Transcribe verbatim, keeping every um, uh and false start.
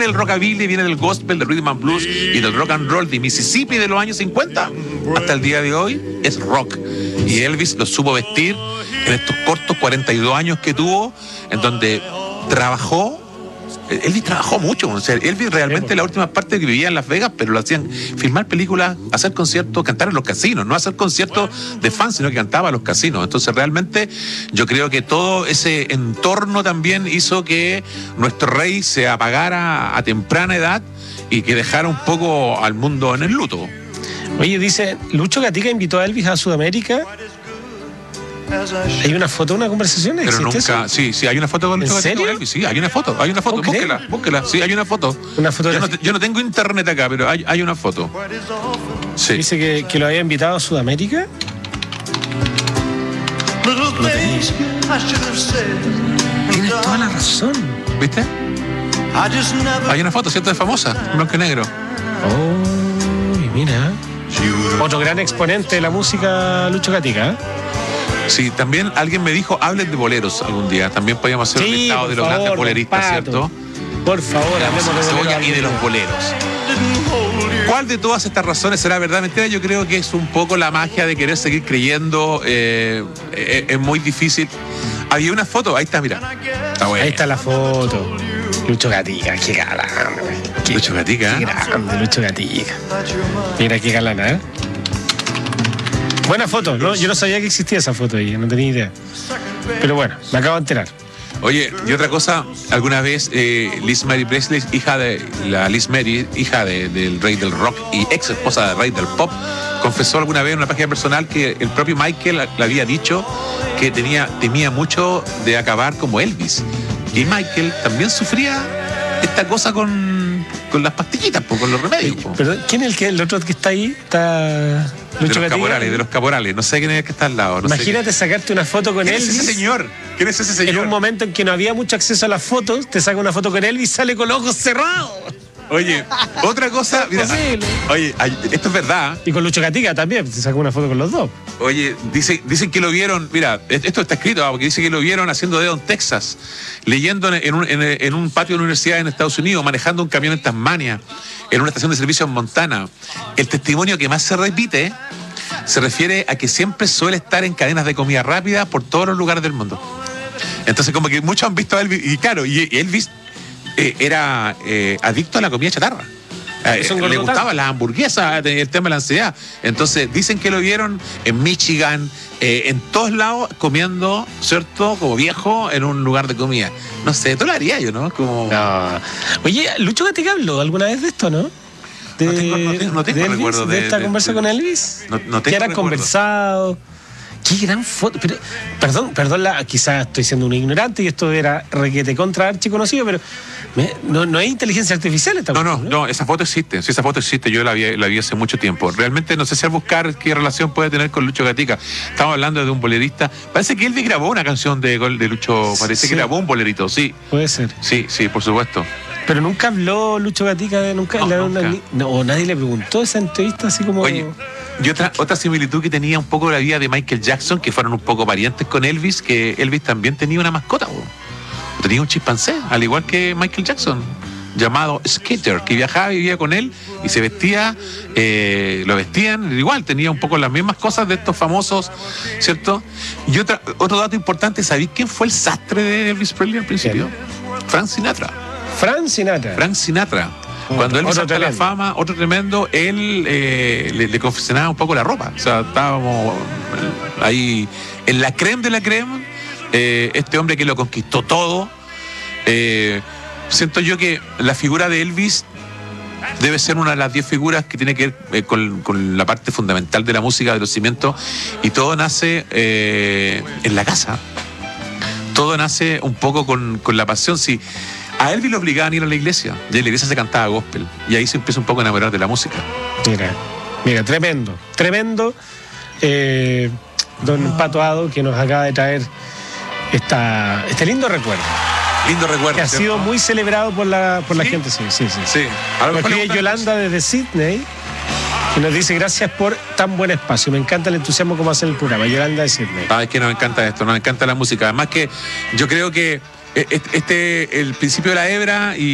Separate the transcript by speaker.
Speaker 1: del rockabilly, viene del gospel, del rhythm and blues y del rock and roll de Mississippi de los años cincuenta hasta el día de hoy es rock. Y Elvis lo supo vestir en estos cortos cuarenta y dos años que tuvo, en donde trabajó. Elvis trabajó mucho, o sea, Elvis realmente la última parte que vivía en Las Vegas, pero lo hacían filmar películas, hacer conciertos, cantar en los casinos, no hacer conciertos de fans, sino que cantaba en los casinos. Entonces realmente yo creo que todo ese entorno también hizo que nuestro rey se apagara a temprana edad y que dejara un poco al mundo en el luto.
Speaker 2: Oye, dice, Lucho Gatica invitó a Elvis a Sudamérica. ¿Hay una foto, una conversación?
Speaker 1: Pero nunca, eso? sí, sí, hay una foto con Lucho Gatica.
Speaker 2: ¿En serio?
Speaker 1: Sí, hay una foto, hay una foto, búsquela, búsquela, sí, hay una foto.
Speaker 2: Una foto
Speaker 1: yo, no, yo no tengo internet acá, pero hay, hay una foto. Sí.
Speaker 2: Dice que, que lo había invitado a Sudamérica. No tenéis. Tienes toda la razón.
Speaker 1: ¿Viste? Hay una foto, ¿cierto? Es famosa, blanco y negro.
Speaker 2: Oh, mira. Otro gran exponente de la música, Lucho Gatica, ¿eh?
Speaker 1: Sí, también alguien me dijo, hablen de boleros algún día. También podríamos hacer sí, un listado de los favor, grandes boleristas, ¿cierto?
Speaker 2: Por favor,
Speaker 1: hablemos de cebolla y de los boleros. ¿Cuál de todas estas razones será verdad? Mentira, yo creo que es un poco la magia de querer seguir creyendo. Eh, es, es muy difícil. Había una foto, ahí está, mira.
Speaker 2: Está ahí está la foto. Lucho Gatica, qué galán. Qué,
Speaker 1: Lucho Gatica.
Speaker 2: Qué grande, Lucho Gatica. Mira qué galán, ¿eh? Buena foto, ¿no? Yo no sabía que existía esa foto ahí, no tenía idea. Pero bueno, me acabo de enterar.
Speaker 1: Oye, y otra cosa, alguna vez eh, Liz Mary Presley, hija de la Liz Mary, hija de, del rey del rock y ex esposa del rey del pop, confesó alguna vez en una página personal que el propio Michael le había dicho que tenía, temía mucho de acabar como Elvis. Y Michael también sufría esta cosa con, con las pastillitas, pues, con los remedios.
Speaker 2: Pues. Perdón, ¿quién es el, que, el otro que está ahí? Está
Speaker 1: Lucho de los caporales, de los caporales. No sé quién es el que está al lado. No
Speaker 2: Imagínate
Speaker 1: sé
Speaker 2: sacarte una foto con
Speaker 1: ¿Quién
Speaker 2: Elvis.
Speaker 1: ¿Quién es ese señor? ¿Quién es ese señor?
Speaker 2: En un momento en que no había mucho acceso a las fotos, te saca una foto con Elvis y sale con los ojos cerrados.
Speaker 1: Oye, otra cosa, mira, oye, esto es verdad.
Speaker 2: Y con Lucho Gatica también, te sacó una foto con los dos.
Speaker 1: Oye, dice, dicen que lo vieron, mira, esto está escrito, porque dice que lo vieron haciendo dedo en Texas, leyendo en un, en, en un patio de una universidad en Estados Unidos, manejando un camión en Tasmania, en una estación de servicio en Montana. El testimonio que más se repite se refiere a que siempre suele estar en cadenas de comida rápida por todos los lugares del mundo. Entonces, como que muchos han visto a Elvis, y claro, y Elvis Eh, era eh, adicto a la comida chatarra. Eh, le gustaban las hamburguesas, el tema de la ansiedad. Entonces dicen que lo vieron en Michigan, eh, en todos lados, comiendo, ¿cierto? Como viejo en un lugar de comida. No sé, tú lo harías yo, ¿no? Como...
Speaker 2: no. Oye, ¿Lucho Gatica habló alguna vez de esto, no? De,
Speaker 1: no tengo, no tengo, no tengo
Speaker 2: de Elvis,
Speaker 1: recuerdo
Speaker 2: de,
Speaker 1: de
Speaker 2: esta
Speaker 1: de,
Speaker 2: conversa
Speaker 1: de,
Speaker 2: con Elvis.
Speaker 1: No, no tengo
Speaker 2: que eran
Speaker 1: recuerdo.
Speaker 2: conversados. Qué gran foto. Pero, perdón, perdón, la, quizás estoy siendo un ignorante y esto era requete contra archiconocido, pero me, no, no es inteligencia artificial esta
Speaker 1: No,
Speaker 2: foto,
Speaker 1: no, no, no, esa foto existe. Sí, esa foto existe. Yo la vi, la vi hace mucho tiempo. Realmente no sé si al buscar qué relación puede tener con Lucho Gatica. Estamos hablando de un bolerista. Parece que Elvis grabó una canción de, de Lucho. Parece sí. que grabó un bolerito, sí.
Speaker 2: Puede ser.
Speaker 1: Sí, sí, por supuesto.
Speaker 2: Pero nunca habló Lucho Gatica de nunca.
Speaker 1: No,
Speaker 2: la,
Speaker 1: nunca.
Speaker 2: Una, no, o nadie le preguntó esa entrevista así como.
Speaker 1: Oye, y otra, otra similitud que tenía un poco la vida de Michael Jackson, que fueron un poco parientes con Elvis, que Elvis también tenía una mascota, bro. Tenía un chimpancé, al igual que Michael Jackson, llamado Skater, que viajaba y vivía con él y se vestía, eh, lo vestían igual, tenía un poco las mismas cosas de estos famosos, ¿cierto? Y otra, otro dato importante, ¿sabéis quién fue el sastre de Elvis Presley al principio?
Speaker 2: ¿Quién?
Speaker 1: Frank Sinatra.
Speaker 2: Frank Sinatra.
Speaker 1: Frank Sinatra. Cuando él saltó a la fama, otro tremendo, él eh, le, le confeccionaba un poco la ropa. O sea, estábamos ahí en la creme de la creme. Eh, este hombre que lo conquistó todo. Eh, siento yo que la figura de Elvis debe ser una de las diez figuras que tiene que ver eh, con, con la parte fundamental de la música, de los cimientos. Y todo nace eh, en la casa. Todo nace un poco con, con la pasión. Si a Elvis lo obligaban a ir a la iglesia, y en la iglesia se cantaba gospel, y ahí se empieza un poco a enamorar de la música.
Speaker 2: Mira, mira, tremendo, tremendo. Eh, don Pato Ado, que nos acaba de traer esta, este lindo recuerdo.
Speaker 1: Lindo recuerdo.
Speaker 2: Que ha sido muy celebrado por la, por la
Speaker 1: ¿Sí?
Speaker 2: gente, sí, sí, sí.
Speaker 1: Sí. A lo
Speaker 2: Porque Yolanda desde Sydney, que nos dice gracias por tan buen espacio. Me encanta el entusiasmo como hace el programa. Yolanda de Sydney.
Speaker 1: Ah, es que nos encanta esto, nos encanta la música. Además que yo creo que este el principio de la hebra y